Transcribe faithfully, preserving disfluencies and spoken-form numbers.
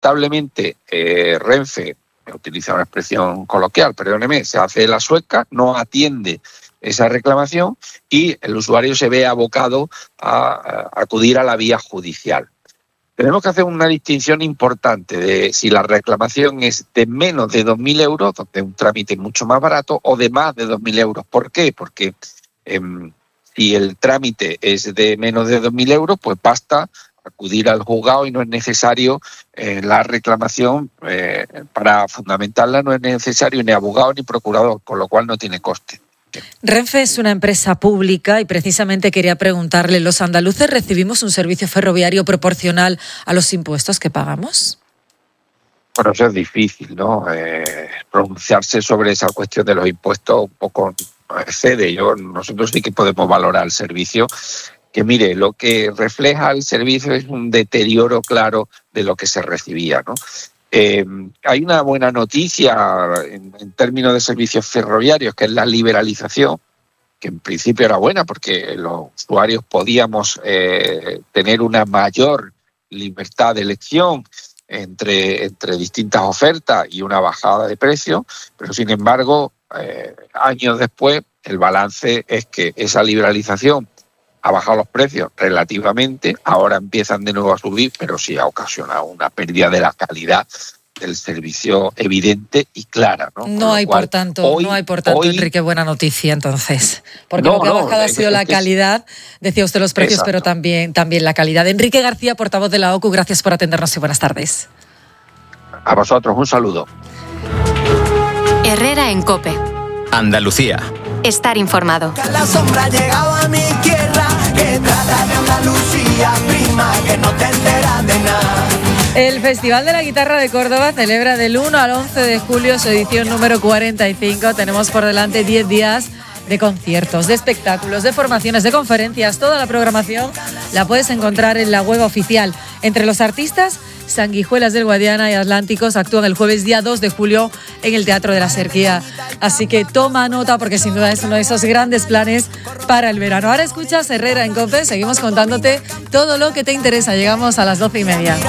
lamentablemente eh, Renfe, utiliza una expresión coloquial, perdóneme, se hace la sueca, no atiende esa reclamación y el usuario se ve abocado a, a acudir a la vía judicial. Tenemos que hacer una distinción importante de si la reclamación es de menos de dos mil euros, donde es un trámite mucho más barato, o de más de dos mil euros. ¿Por qué? Porque eh, si el trámite es de menos de dos mil euros, pues basta acudir al juzgado y no es necesario eh, la reclamación, eh, para fundamentarla no es necesario ni abogado ni procurador, con lo cual no tiene coste. Renfe es una empresa pública y precisamente quería preguntarle, ¿los andaluces recibimos un servicio ferroviario proporcional a los impuestos que pagamos? Bueno, eso es difícil, ¿no? Eh, pronunciarse sobre esa cuestión de los impuestos un poco excede. Yo, nosotros sí que podemos valorar el servicio, que mire, lo que refleja el servicio es un deterioro claro de lo que se recibía, ¿no? Eh, hay una buena noticia en, en términos de servicios ferroviarios, que es la liberalización, que en principio era buena porque los usuarios podíamos eh, tener una mayor libertad de elección entre, entre distintas ofertas y una bajada de precios, pero sin embargo, eh, años después, el balance es que esa liberalización ha bajado los precios relativamente, ahora empiezan de nuevo a subir, pero sí ha ocasionado una pérdida de la calidad del servicio evidente y clara, ¿no? No hay por tanto, hoy, no hay por tanto, hoy, Enrique, buena noticia entonces. Porque no, lo que ha bajado no, ha sido es, la calidad, decía usted los precios, exacto, pero también, también la calidad. Enrique García, portavoz de la O C U, gracias por atendernos y buenas tardes. A vosotros, un saludo. Herrera en COPE. Andalucía. Estar informado. Que la sombra ha llegado a mi tierra, que trata de Andalucía, prima, que no te enteras de nada. El Festival de la Guitarra de Córdoba celebra del uno al once de julio su edición número cuarenta y cinco. Tenemos por delante diez días de conciertos, de espectáculos, de formaciones, de conferencias. Toda la programación la puedes encontrar en la web oficial. Entre los artistas, Sanguijuelas del Guadiana y Atlánticos actúan el jueves día dos de julio en el Teatro de la Serquía. Así que toma nota porque sin duda es uno de esos grandes planes para el verano. Ahora escuchas Herrera en COPE, seguimos contándote todo lo que te interesa. Llegamos a las doce y media.